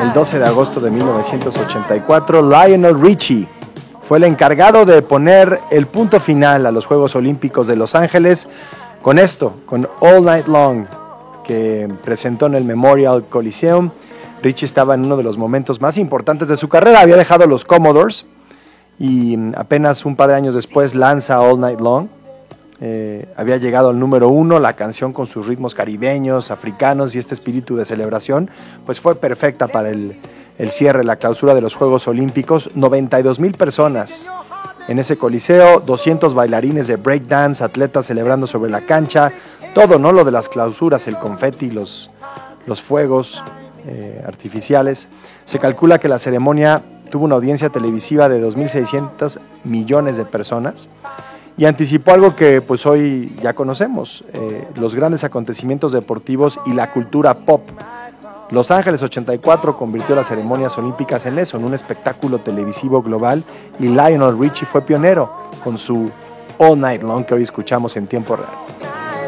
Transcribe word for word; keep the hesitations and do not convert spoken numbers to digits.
el doce de agosto de mil novecientos ochenta y cuatro, Lionel Richie fue el encargado de poner el punto final a los Juegos Olímpicos de Los Ángeles con esto, con All Night Long, que presentó en el Memorial Coliseum. Richie estaba en uno de los momentos más importantes de su carrera, había dejado los Commodores y apenas un par de años después lanza All Night Long. Eh, había llegado al número uno, la canción con sus ritmos caribeños, africanos y este espíritu de celebración, pues fue perfecta para el, el cierre, la clausura de los Juegos Olímpicos. noventa y dos mil personas en ese coliseo, doscientos bailarines de breakdance, atletas celebrando sobre la cancha, todo, ¿no? Lo de las clausuras, el confeti, los, los fuegos eh, artificiales. Se calcula que la ceremonia tuvo una audiencia televisiva de dos mil seiscientos millones de personas. Y anticipó algo que pues hoy ya conocemos, eh, los grandes acontecimientos deportivos y la cultura pop. Los Ángeles ochenta y cuatro convirtió las ceremonias olímpicas en eso, en un espectáculo televisivo global, y Lionel Richie fue pionero con su All Night Long que hoy escuchamos en tiempo real.